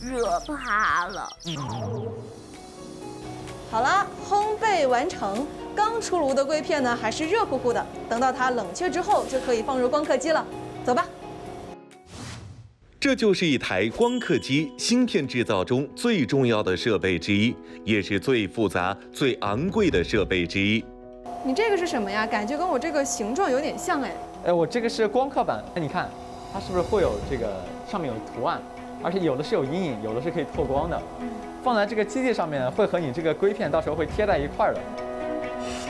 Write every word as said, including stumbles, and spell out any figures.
热怕了。 好了，烘焙完成。刚出炉的龟片呢，还是热乎乎的。等到它冷却之后，就可以放入光刻机了。走吧。 这就是一台光刻机，芯片制造中最重要的设备之一，也是最复杂、最昂贵的设备之一。 你这个是什么呀？感觉跟我这个形状有点像哎。 哎，我这个是光刻版。哎，你看，它是不是会有这个上面有图案，而且有的是有阴影，有的是可以透光的。放在这个机器上面，会和你这个硅片到时候会贴在一块儿的。